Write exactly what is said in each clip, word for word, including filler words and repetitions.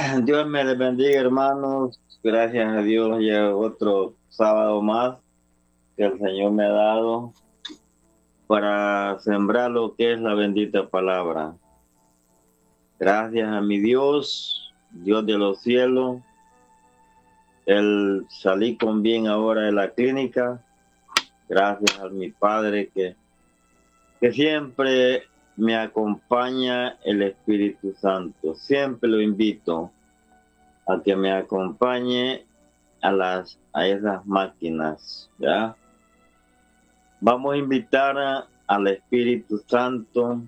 Dios me les bendiga, hermanos. Gracias a Dios, ya otro sábado más que el Señor me ha dado para sembrar lo que es la bendita palabra. Gracias a mi Dios, Dios de los cielos. El salí con bien ahora de la clínica. Gracias a mi Padre que, que siempre me acompaña el Espíritu Santo. Siempre lo invito a que me acompañe a las a esas máquinas, ¿ya? Vamos a invitar a, al Espíritu Santo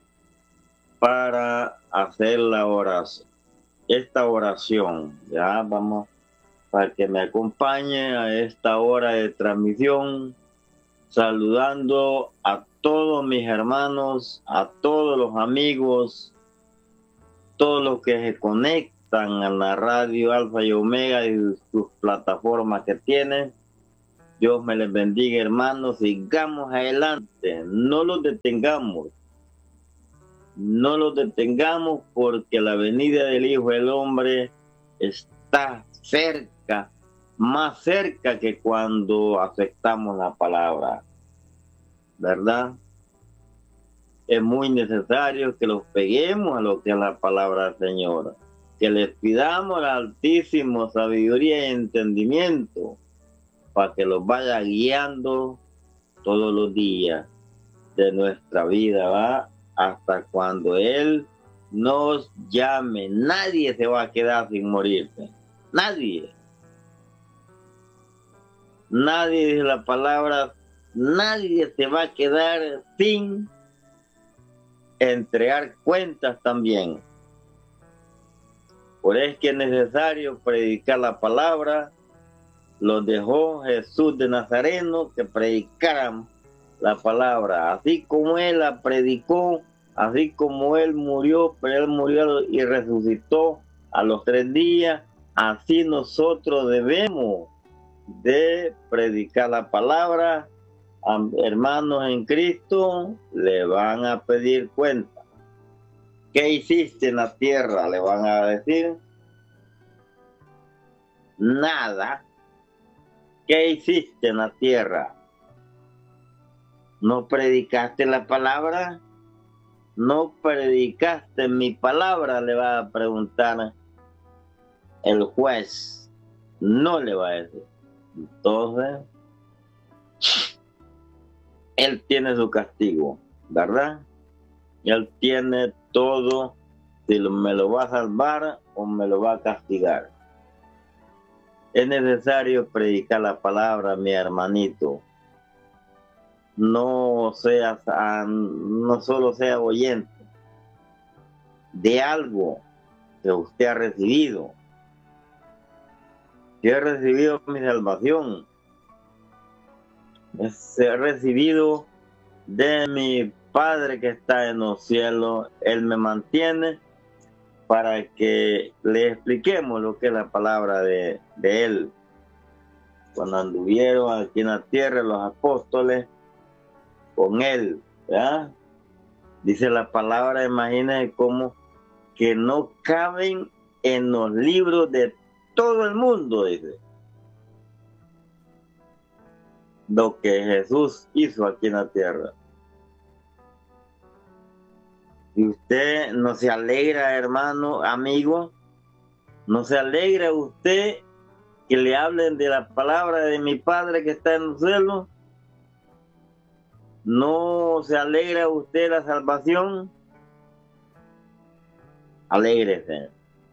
para hacer la oración, esta oración, ¿ya? Vamos para que me acompañe a esta hora de transmisión, saludando a todos mis hermanos, a todos los amigos, todos los que se conectan a la radio Alfa y Omega y sus plataformas que tienen. Dios me les bendiga, hermanos. Sigamos adelante, no los detengamos. No los detengamos porque la venida del Hijo del Hombre está cerca, más cerca que cuando aceptamos la palabra, ¿verdad? Es muy necesario que los peguemos a lo que es la palabra del Señor, que les pidamos al Altísimo sabiduría y entendimiento para que los vaya guiando todos los días de nuestra vida, ¿va? Hasta cuando Él nos llame. Nadie se va a quedar sin morirse. Nadie. Nadie, dice la palabra, nadie se va a quedar sin entregar cuentas también. Por eso es que es necesario predicar la palabra. Los dejó Jesús de Nazareno que predicaran la palabra. Así como Él la predicó, así como Él murió, pero Él murió y resucitó a los tres días, así nosotros debemos de predicar la palabra. A hermanos en Cristo le van a pedir cuenta. ¿Qué hiciste en la tierra? Le van a decir. Nada. ¿Qué hiciste en la tierra? ¿No predicaste la palabra? ¿No predicaste mi palabra? Le va a preguntar el juez. No le va a decir. Entonces, Él tiene su castigo, ¿verdad? Él tiene todo, si me lo va a salvar o me lo va a castigar. Es necesario predicar la palabra, mi hermanito. No seas, no solo sea oyente de algo que usted ha recibido. Yo he recibido mi salvación. He recibido de mi Padre que está en los cielos. Él me mantiene para que le expliquemos lo que es la palabra de, de Él. Cuando anduvieron aquí en la tierra los apóstoles con Él, ¿verdad? Dice la palabra, imagínense cómo que no caben en los libros de todo el mundo, dice, lo que Jesús hizo aquí en la tierra. Y usted no se alegra, hermano, amigo, no se alegra usted que le hablen de la palabra de mi Padre que está en los cielos. No se alegra usted la salvación. Alégrese.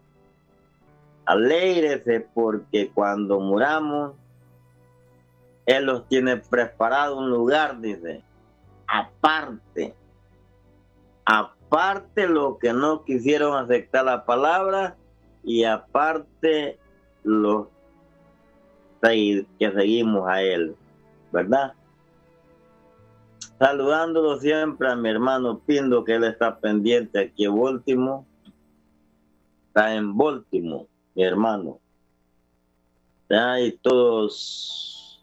Alégrese porque cuando muramos, Él los tiene preparado un lugar, dice, aparte. Aparte los que no quisieron aceptar la palabra y aparte los que seguimos a Él, ¿verdad? Saludándolo siempre a mi hermano Pindo, que él está pendiente aquí en Baltimore. Está en Baltimore, mi hermano. ¿Ya? Y todos,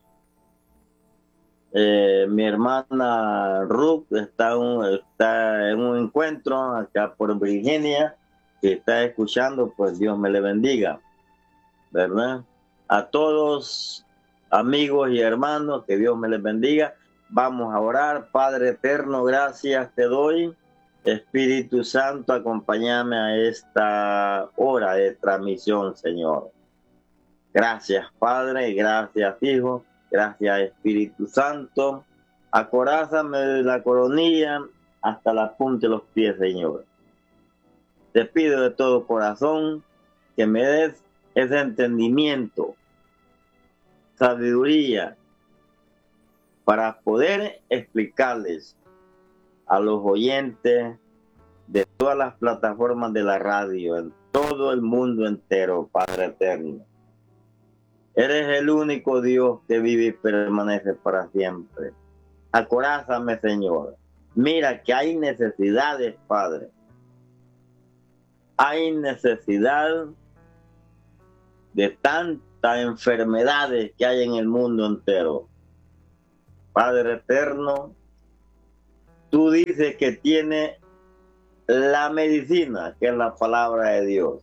eh, mi hermana Ruth está, un, está en un encuentro acá por Virginia. que está escuchando, pues Dios me le bendiga, ¿verdad? A todos, amigos y hermanos, que Dios me les bendiga. Vamos a orar. Padre eterno, gracias te doy. Espíritu Santo, acompáñame a esta hora de transmisión, Señor. Gracias, Padre, gracias, Hijo, gracias, Espíritu Santo. Acorázame de la coronilla hasta la punta de los pies, Señor. Te pido de todo corazón que me des ese entendimiento, sabiduría, para poder explicarles a los oyentes de todas las plataformas de la radio, en todo el mundo entero, Padre eterno. Eres el único Dios que vive y permanece para siempre. Acorázame, Señor. Mira que hay necesidades, Padre. Hay necesidad de tantas enfermedades que hay en el mundo entero. Padre eterno, tú dices que tiene la medicina, que es la palabra de Dios.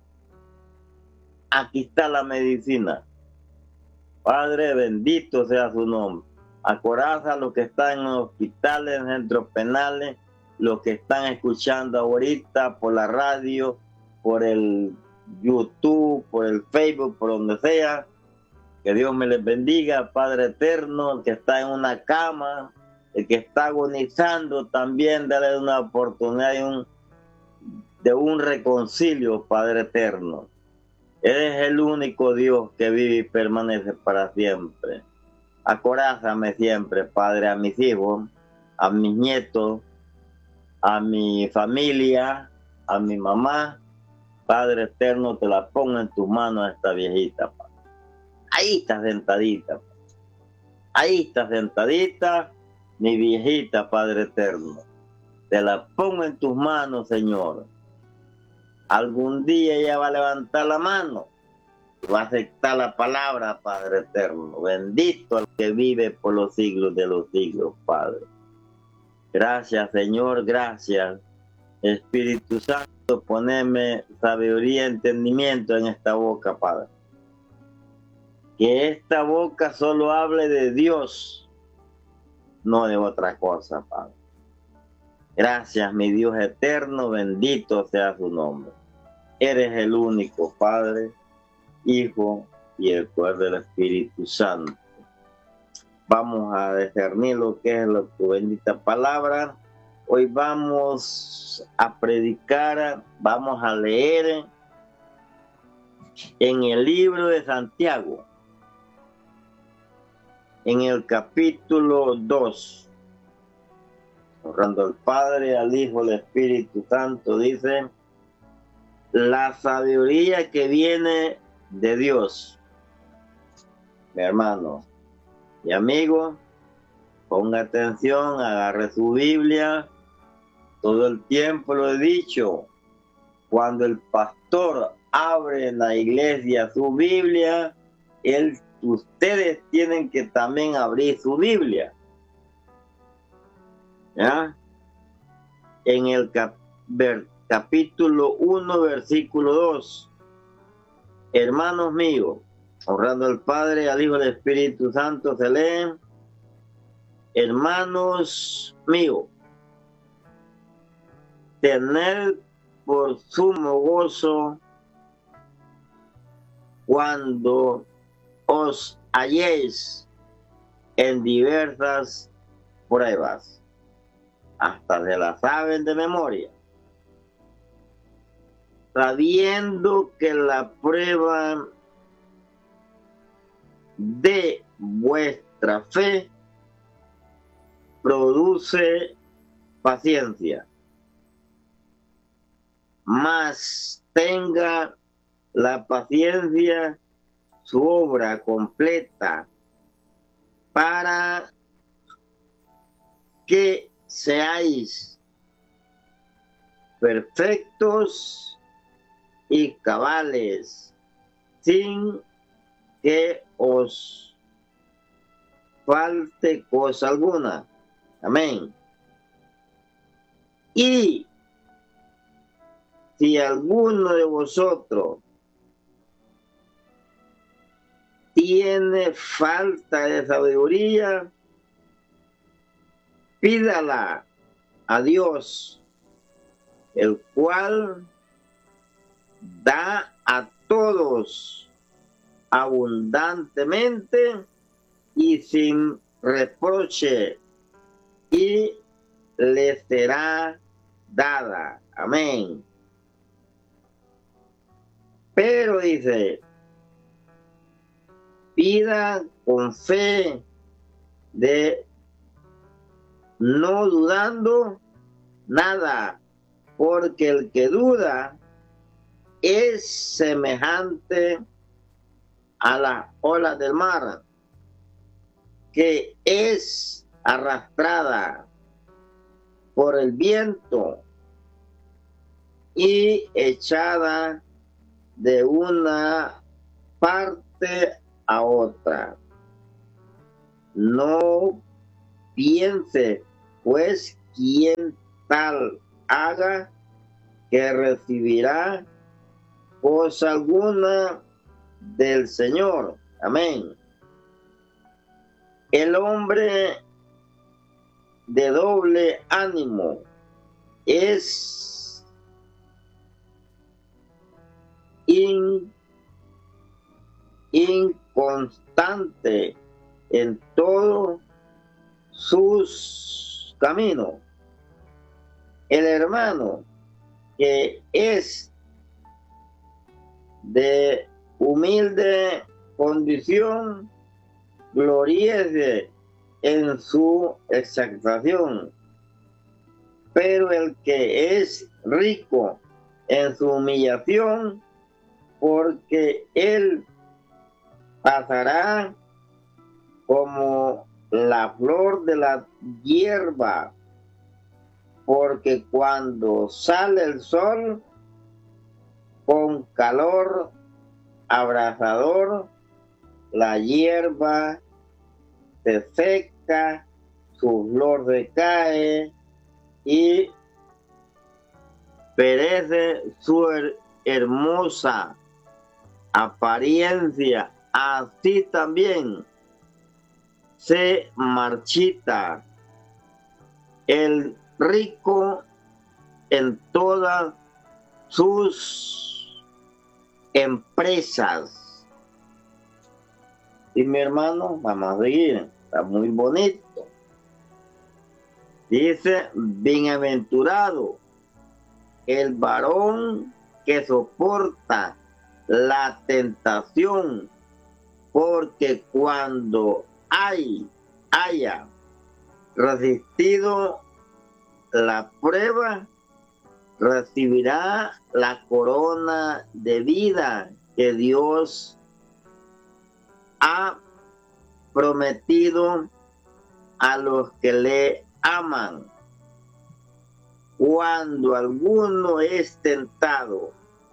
Aquí está la medicina. Padre, bendito sea su nombre. Acoraza a los que están en hospitales, en centros penales, los que están escuchando ahorita por la radio, por el YouTube, por el Facebook, por donde sea. Que Dios me les bendiga, Padre eterno, el que está en una cama, el que está agonizando, también dale una oportunidad de un, de un reconcilio, Padre eterno. Eres el único Dios que vive y permanece para siempre. Acorázame siempre, Padre, a mis hijos, a mis nietos, a mi familia, a mi mamá. Padre eterno, te la pongo en tus manos a esta viejita, Padre. Ahí está sentadita. Ahí está sentadita, mi viejita, Padre eterno. Te la pongo en tus manos, Señor. Algún día ella va a levantar la mano. Va a aceptar la palabra, Padre eterno. Bendito el que vive por los siglos de los siglos, Padre. Gracias, Señor, gracias. Espíritu Santo, poneme sabiduría y entendimiento en esta boca, Padre. Que esta boca solo hable de Dios, no de otra cosa, Padre. Gracias, mi Dios eterno, bendito sea su nombre. Eres el único, Padre, Hijo y el poder del Espíritu Santo. Vamos a discernir lo que es la tu bendita palabra. Hoy vamos a predicar, vamos a leer en el libro de Santiago, en el capítulo dos, honrando al Padre, al Hijo, al Espíritu Santo, dice: la sabiduría que viene de Dios. Mi hermano y amigo, ponga atención, agarre su Biblia. Todo el tiempo lo he dicho, cuando el pastor abre en la iglesia su Biblia, él, ustedes tienen que también abrir su Biblia. ¿Ya? En el cap, ver, capítulo uno, versículo dos. Hermanos míos, honrando al Padre, al Hijo y al Espíritu Santo, se leen: hermanos míos, tened por sumo gozo cuando os halléis en diversas pruebas, hasta se las saben de memoria, sabiendo que la prueba de vuestra fe produce paciencia, mas tenga la paciencia su obra completa, para que seáis perfectos y cabales, sin que os falte cosa alguna. Amén. Y si alguno de vosotros tiene falta de sabiduría, pídala a Dios, el cual da a todos abundantemente y sin reproche, y le será dada. Amén. Pero dice, pida con fe, de no dudando nada, porque el que duda es semejante a las olas del mar, que es arrastrada por el viento y echada de una parte a otra. No piense, pues, quien tal haga, que recibirá cosa alguna del Señor. Amén. El hombre de doble ánimo es in, inconstante en todos sus caminos. El hermano que es de humilde condición, gloríese en su exaltación, pero el que es rico en su humillación, porque él pasará como la flor de la hierba, porque cuando sale el sol con calor abrasador, la hierba se seca, su flor decae y perece su her hermosa apariencia. Así también se marchita el rico en todas sus empresas. Y mi hermano, vamos a seguir, está muy bonito. Dice, bienaventurado el varón que soporta la tentación, porque cuando hay, haya resistido la prueba, recibirá la corona de vida que Dios ha prometido a los que le aman. Cuando alguno es tentado,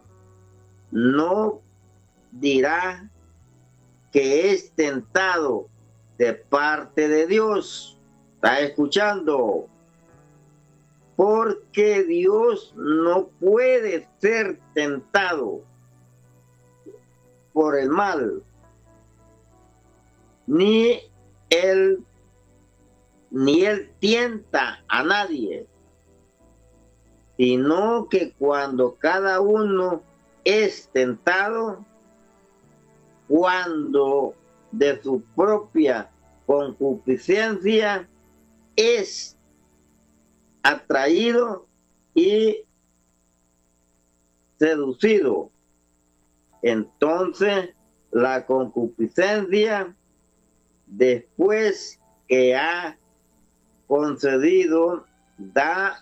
no dirá que es tentado de parte de Dios. ¿Está escuchando? Porque Dios no puede ser tentado por el mal, ni él, ni él tienta a nadie, sino que cuando cada uno es tentado, cuando de su propia concupiscencia es atraído y seducido, entonces la concupiscencia, después que ha concedido, da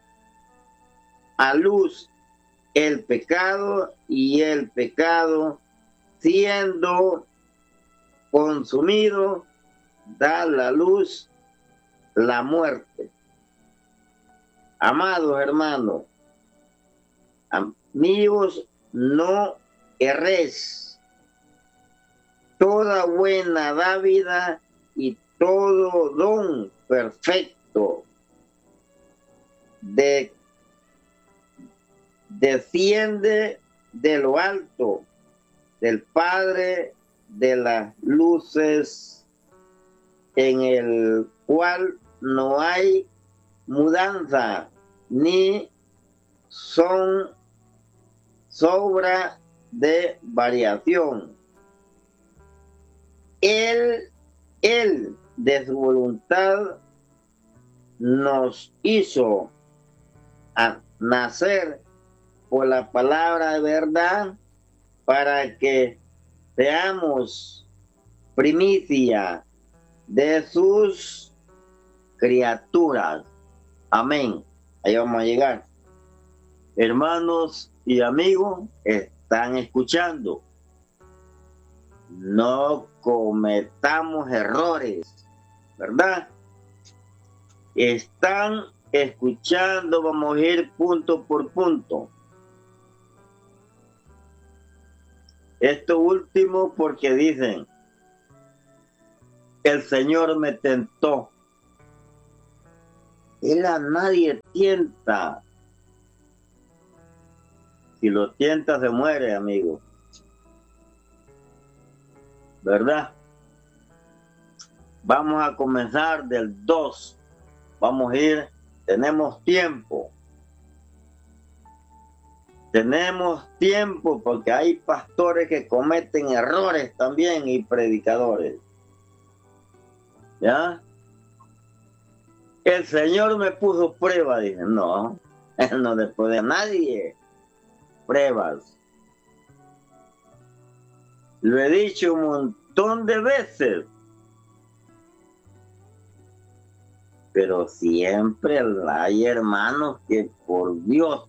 a luz el pecado, y el pecado, siendo consumido, da a la luz la muerte. Amados hermanos, amigos, no erréis. Toda buena dávida y todo don perfecto de desciende de lo alto, del Padre de las luces, en el cual no hay mudanza ni son sobra de variación. Él, él de su voluntad nos hizo a nacer por la palabra de verdad para que seamos primicia de sus criaturas. Amén. Ahí vamos a llegar. Hermanos y amigos, están escuchando. No cometamos errores, ¿verdad? Están escuchando, vamos a ir punto por punto. Esto último porque dicen, el Señor me tentó. Él a nadie tienta. Si lo tienta se muere, amigo. ¿Verdad? Vamos a comenzar del dos. Vamos a ir, tenemos tiempo. Tenemos tiempo porque hay pastores que cometen errores también y predicadores. ¿Ya? El Señor me puso prueba, dije, no, Él no le pone a nadie pruebas. Lo he dicho un montón de veces, pero siempre hay hermanos que por Dios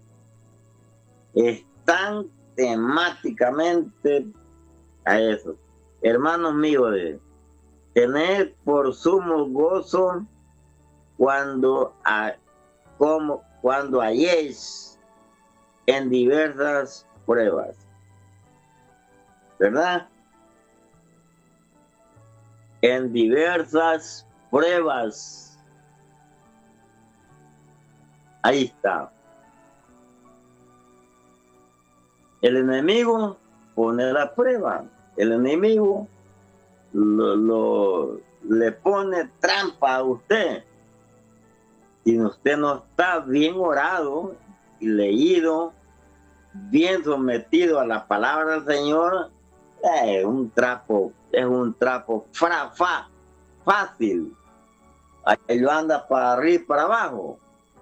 están temáticamente a eso. Hermanos míos, de tener por sumo gozo cuando, a, como, cuando halléis en diversas pruebas. ¿Verdad? En diversas pruebas. Ahí está. El enemigo pone la prueba. El enemigo lo, lo, le pone trampa a usted. Si usted no está bien orado y leído, bien sometido a la palabra del Señor, es un trapo, es un trapo fra, fa, fácil. Ahí lo anda para arriba y para abajo.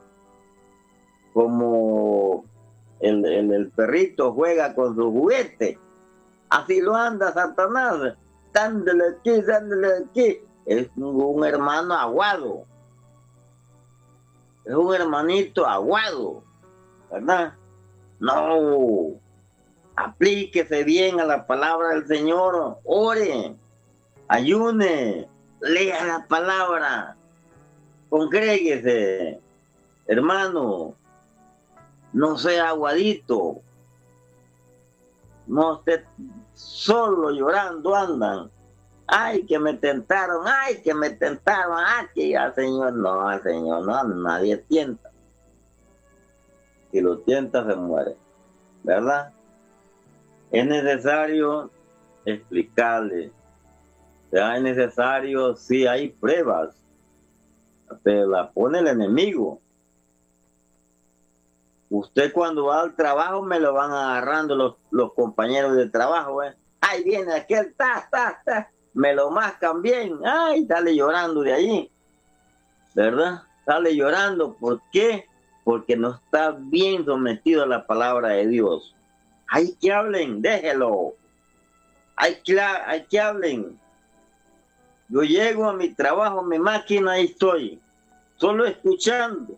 Como el, el, el perrito juega con su juguete. Así lo anda Satanás. Dándole aquí, dándole aquí. Es un, un hermano aguado. Es un hermanito aguado. ¿Verdad? No. Aplíquese bien a la palabra del Señor. Ore. Ayune. Lea la palabra. Congréguese. Hermano. No sea aguadito. No esté solo llorando andan. Ay, que me tentaron. Ay, que me tentaron. Ay, que al Señor no, al Señor no, nadie tienta. Si lo tienta se muere. ¿Verdad? Es necesario explicarle. O sea, es necesario, si hay pruebas. Se la pone el enemigo. Usted cuando va al trabajo me lo van agarrando los, los compañeros de trabajo. ¿eh? Ay, viene aquel, ta, ta, ta. Me lo mascan bien. Ay, sale llorando de allí. ¿Verdad? Sale llorando. ¿Por qué? Porque no está bien sometido a la palabra de Dios. Hay que hablen, déjelo. Hay que, hay que hablen. Yo llego a mi trabajo, mi máquina, ahí estoy. Solo escuchando.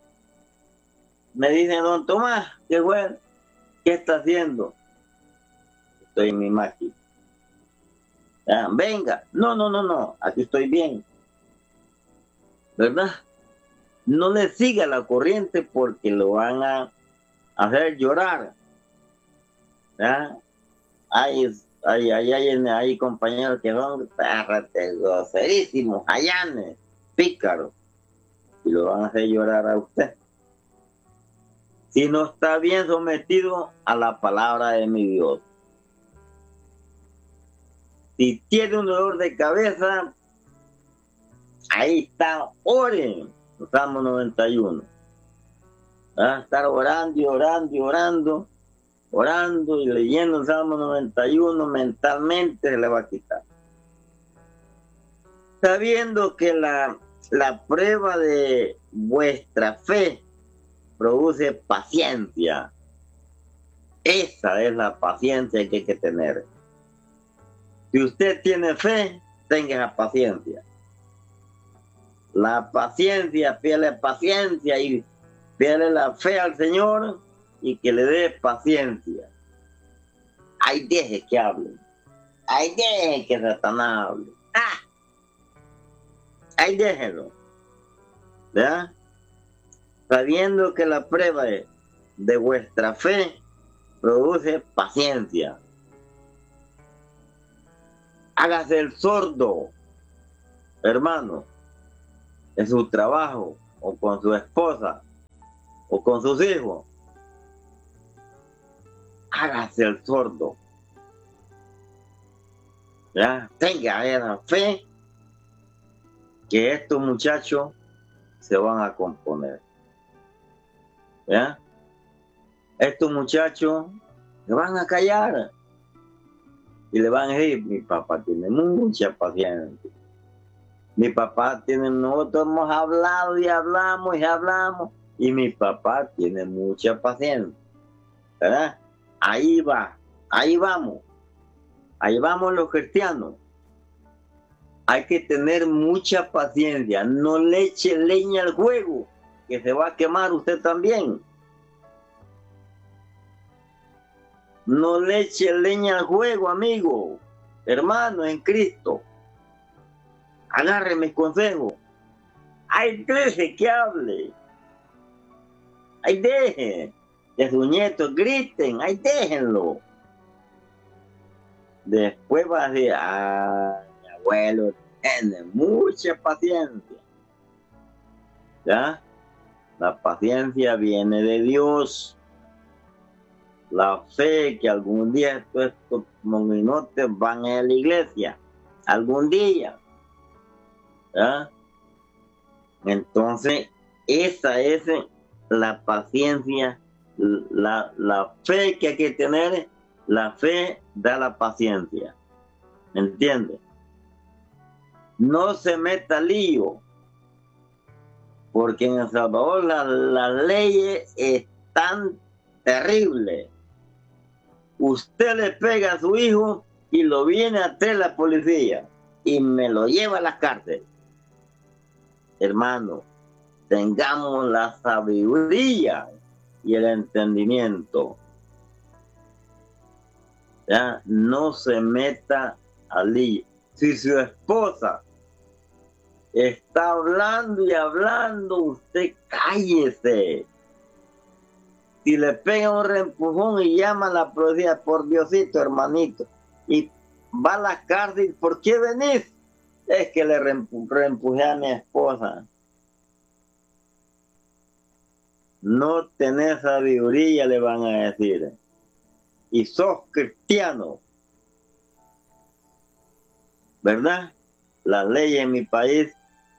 Me dice, don Tomás, qué bueno, ¿qué está haciendo? Estoy en mi máquina. Ah, venga, no, no, no, no, aquí estoy bien. ¿Verdad? No le siga la corriente porque lo van a hacer llorar. ¿Ah? Hay, hay, hay, hay, hay compañeros que son groserísimos, allanes, pícaros, y lo van a hacer llorar a usted. si no está bien sometido a la palabra de mi Dios. Si tiene un dolor de cabeza, ahí está, oren. Salmo noventa y uno. Va a estar orando y orando y orando, orando y leyendo el Salmo noventa y uno, mentalmente se le va a quitar. Sabiendo que la, la prueba de vuestra fe produce paciencia. Esa es la paciencia que hay que tener. Si usted tiene fe, tenga esa paciencia. La paciencia, pídele paciencia y pídele la fe al Señor y que le dé paciencia. Ahí deje que hable. Ahí deje que Satanás hable. ¡Ah! Ahí déjelo. ¿Verdad? Sabiendo que la prueba de, de vuestra fe produce paciencia. Hágase el sordo, hermano, en su trabajo, o con su esposa, o con sus hijos. Hágase el sordo. ¿Ya? Tenga esa fe que estos muchachos se van a componer. ¿Ya? Estos muchachos se van a callar y le van a decir, mi papá tiene mucha paciencia. Mi papá tiene, nosotros hemos hablado y hablamos y hablamos y mi papá tiene mucha paciencia. ¿Verdad? Ahí va, ahí vamos. Ahí vamos los cristianos. Hay que tener mucha paciencia. No le eche leña al fuego, que se va a quemar usted también. No le eche leña al fuego, amigo, hermano en Cristo. Agarre mis consejos. Ahí deje que hable. Ahí deje que sus nietos griten. Ahí déjenlo. Después va a decir, ah, mi abuelo tiene mucha paciencia. ¿Ya? La paciencia viene de Dios. La fe que algún día estos, estos moninotes van a la iglesia. Algún día. ¿Ya? Entonces, esa es la paciencia, la, la fe que hay que tener. La fe da la paciencia. ¿Entiende? No se meta lío. Porque en El Salvador las la leyes están terribles. Usted le pega a su hijo y lo viene a traer la policía y me lo lleva a la cárcel. Hermano, tengamos la sabiduría y el entendimiento. ¿Ya? No se meta al lío. Si su esposa está hablando y hablando, usted cállese. Si le pega un reempujón y llama a la policía, por Diosito, hermanito, y va a la cárcel, ¿por qué venís? Es que le reempujé a mi esposa. No tenés sabiduría, le van a decir. Y sos cristiano. ¿Verdad? Las leyes en mi país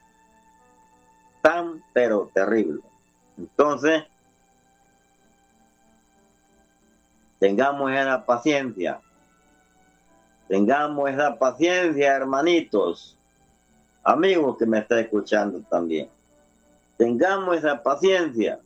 están, pero terribles. Entonces, tengamos esa paciencia. Tengamos esa paciencia, hermanitos. Amigos que me están escuchando también. Tengamos esa paciencia.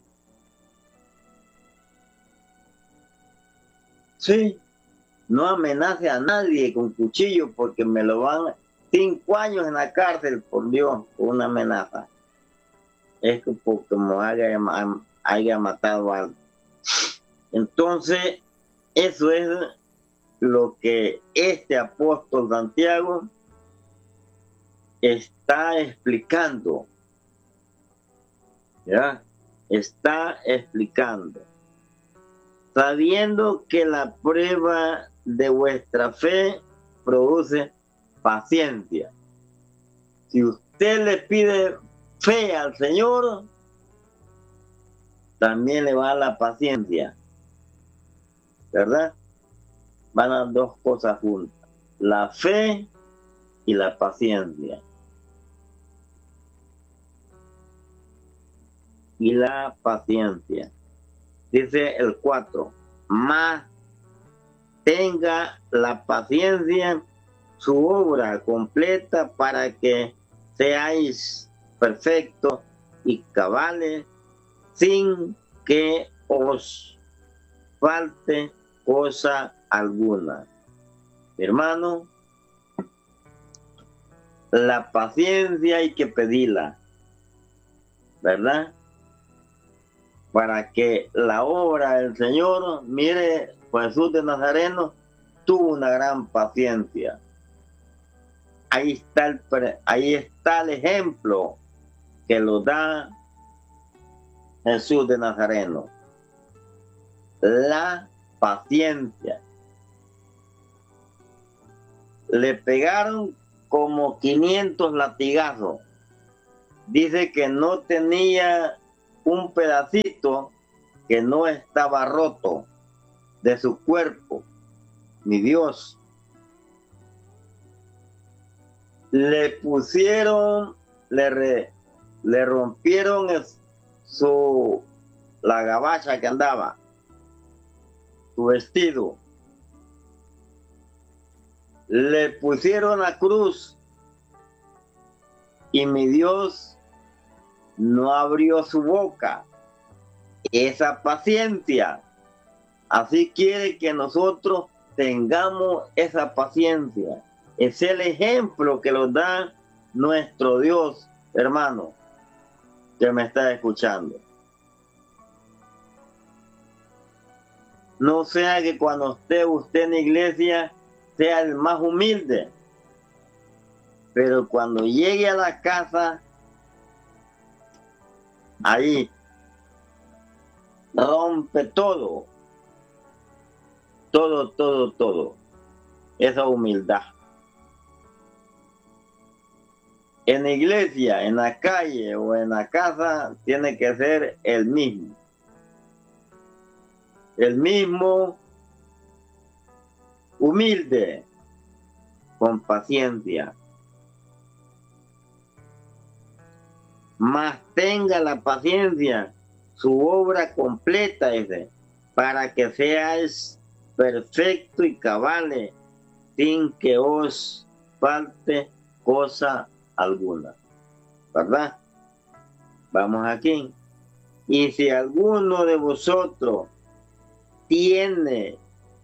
Sí, no amenace a nadie con cuchillo porque me lo van cinco años en la cárcel, por Dios, por una amenaza. Es que porque me haya, haya matado a alguien. Entonces, eso es lo que este apóstol Santiago está explicando. ¿Ya? Está explicando. Sabiendo que la prueba de vuestra fe produce paciencia. Si usted le pide fe al Señor, también le va la paciencia, ¿verdad? Van las dos cosas juntas, la fe y la paciencia. Y la paciencia. Dice el cuatro, más tenga la paciencia su obra completa para que seáis perfectos y cabales sin que os falte cosa alguna. Hermano, la paciencia hay que pedirla, ¿verdad? Para que la obra del Señor, mire, Jesús de Nazareno tuvo una gran paciencia. Ahí está el, ahí está el ejemplo que lo da Jesús de Nazareno. La paciencia. Le pegaron como quinientos latigazos. Dice que no tenía un pedacito que no estaba roto de su cuerpo. Mi Dios. Le pusieron, le, re, le rompieron el, su, la gabacha que andaba, su vestido. Le pusieron la cruz y mi Dios no abrió su boca. Esa paciencia. Así quiere que nosotros tengamos esa paciencia. Es el ejemplo que nos da nuestro Dios, hermano, que me está escuchando. No sea que cuando esté usted en la iglesia sea el más humilde, pero cuando llegue a la casa, ahí rompe todo, todo, todo, todo, esa humildad. En la iglesia, en la calle o en la casa, tiene que ser el mismo. El mismo humilde, con paciencia. Mas tenga la paciencia, su obra completa ese, para que seáis perfecto y cabales, sin que os falte cosa alguna, ¿verdad? Vamos aquí. Y si alguno de vosotros tiene,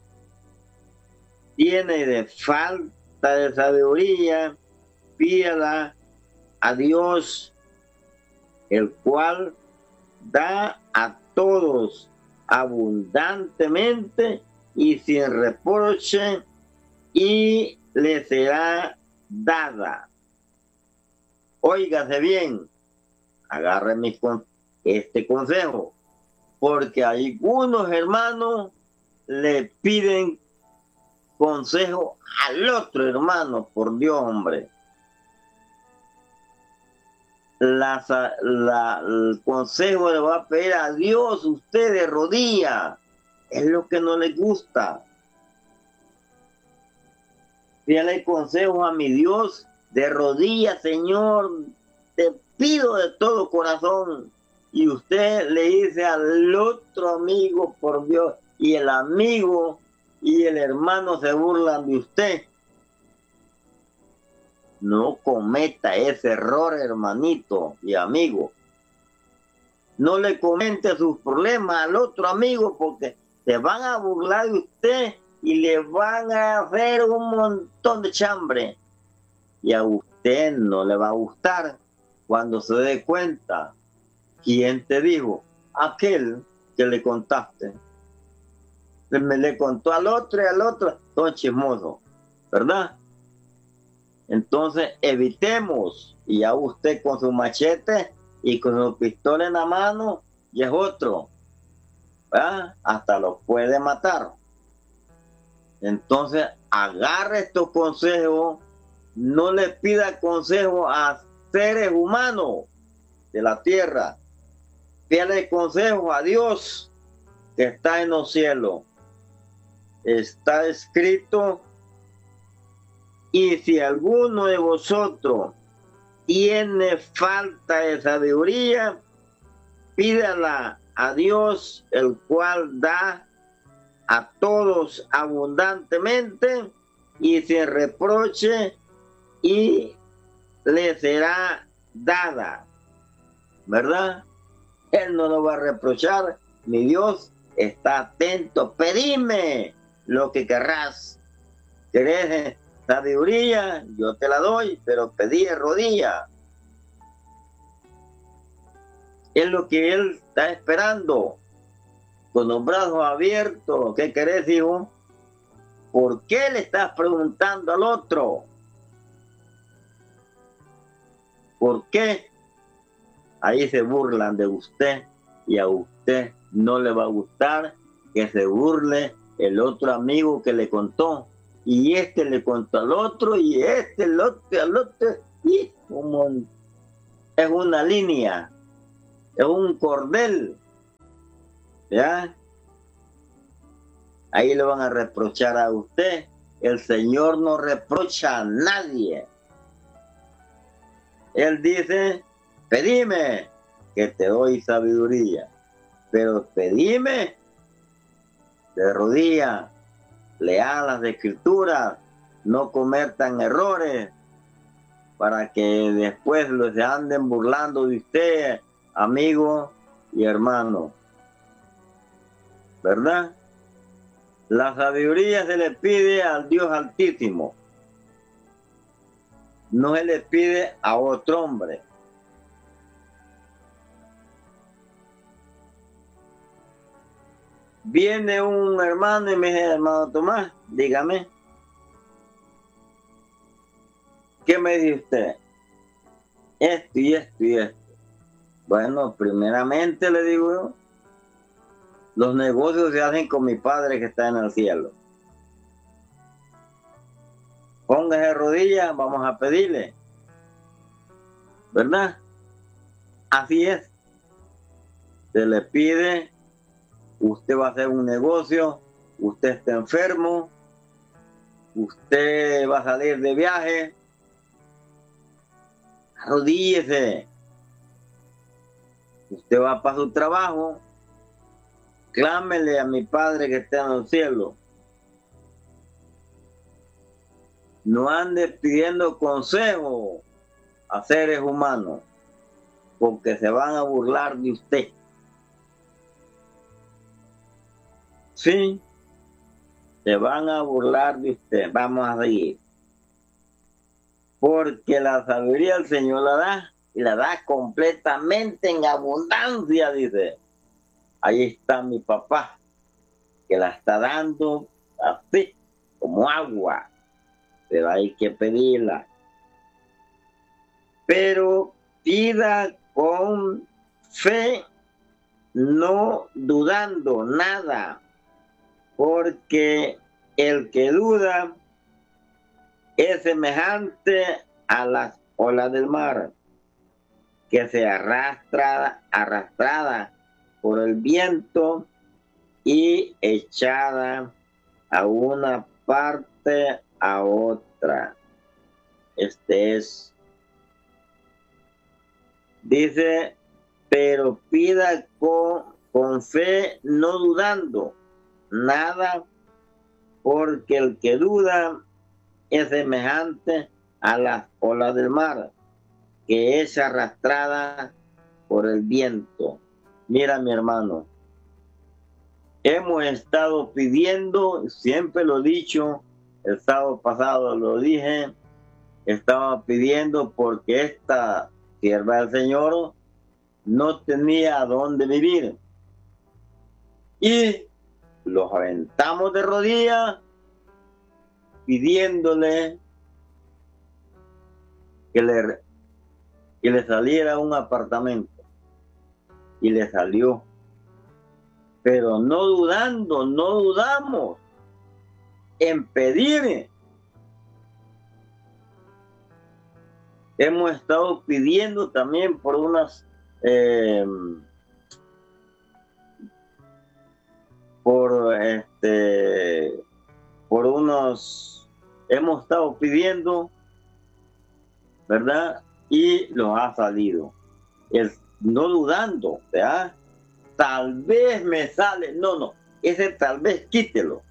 tiene de falta de sabiduría, pídala a Dios, el cual da a todos abundantemente y sin reproche, y le será dada. Óigase bien, agarre mi con este consejo, porque algunos hermanos le piden consejo al otro hermano, por Dios, hombre. La, la, el consejo le va a pedir a Dios, usted de rodillas, es lo que no le gusta. Pídale consejo a mi Dios de rodillas, Señor, te pido de todo corazón. Y usted le dice al otro amigo, por Dios, y el amigo y el hermano se burlan de usted. No cometa ese error, hermanito y amigo. No le comente sus problemas al otro amigo, porque se van a burlar de usted y le van a hacer un montón de chambre. Y a usted no le va a gustar cuando se dé cuenta. ¿Quién te dijo? Aquel que le contaste. Me le contó al otro y al otro, son chismosos, ¿verdad? Entonces evitemos, y ya usted con su machete y con su pistola en la mano, y es otro, ¿verdad? Hasta lo puede matar. Entonces agarre estos consejos, no le pida consejo a seres humanos de la tierra, pídale consejo a Dios que está en los cielos. Está escrito, y si alguno de vosotros tiene falta de sabiduría, pídala a Dios, el cual da a todos abundantemente y sin reproche, y le será dada, ¿verdad? Él no lo va a reprochar, mi Dios está atento. Pedime lo que querrás. ¿Querés sabiduría? Yo te la doy, pero pedí de rodillas. Es lo que Él está esperando, con los brazos abiertos. ¿Qué querés, hijo? ¿Por qué le estás preguntando al otro? ¿Por qué? Ahí se burlan de usted, y a usted no le va a gustar que se burle el otro amigo que le contó, y este le contó al otro, y este el otro al otro, y como es una línea, es un cordel, ¿ya? Ahí le van a reprochar a usted. El Señor no reprocha a nadie. Él dice, pedime que te doy sabiduría, pero pedime de rodillas, lean las escrituras, no cometan errores, para que después los se anden burlando de usted, amigo y hermano, ¿verdad? La sabiduría se le pide al Dios Altísimo, no se le pide a otro hombre. Viene un hermano y me dice, hermano Tomás, dígame, ¿qué me dice usted? Esto y esto y esto. Bueno, primeramente le digo yo, los negocios se hacen con mi Padre que está en el cielo. Póngase de rodillas, vamos a pedirle, ¿verdad? Así es. Se le pide, usted va a hacer un negocio, usted está enfermo, usted va a salir de viaje, arrodíllese. Usted va para su trabajo, clámele a mi Padre que está en el cielo. No ande pidiendo consejo a seres humanos, porque se van a burlar de usted. Sí, se van a burlar de usted. Vamos a seguir. Porque la sabiduría el Señor la da, y la da completamente en abundancia, dice. Ahí está mi papá, que la está dando así, como agua. Pero hay que pedirla. Pero pida con fe, no dudando nada, porque el que duda es semejante a las olas del mar, que se arrastra, arrastrada por el viento y echada a una parte a otra. Este es, dice, pero pida con, con fe, no dudando nada, porque el que duda es semejante a las olas del mar, que es arrastrada por el viento. Mira, mi hermano, hemos estado pidiendo, siempre lo he dicho, el sábado pasado lo dije, estaba pidiendo porque esta sierva del Señor no tenía dónde vivir. Y los aventamos de rodillas pidiéndole que le, que le saliera un apartamento. Y le salió. Pero no dudando, no dudamos en pedir. Hemos estado pidiendo también por unas eh, por este, por unos, hemos estado pidiendo, ¿verdad? Y los ha salido. El, no dudando, ¿verdad? Tal vez me sale, no, no, ese tal vez quítelo.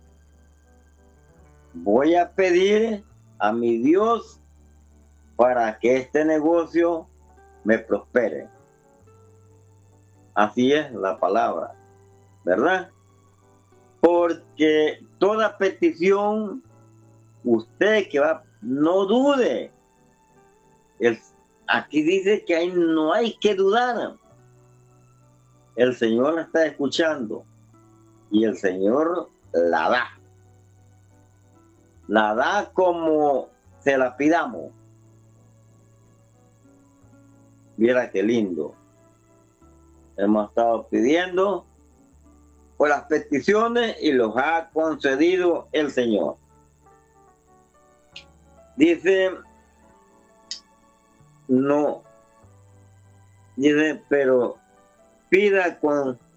Voy a pedir a mi Dios para que este negocio me prospere. Así es la palabra, ¿verdad? Porque toda petición, usted que va, no dude. El, aquí dice que hay, no hay que dudar. El Señor la está escuchando y el Señor la da. La da como se la pidamos. Mira qué lindo. Hemos estado pidiendo por las peticiones y los ha concedido el Señor. Dice, no, dice, pero pida con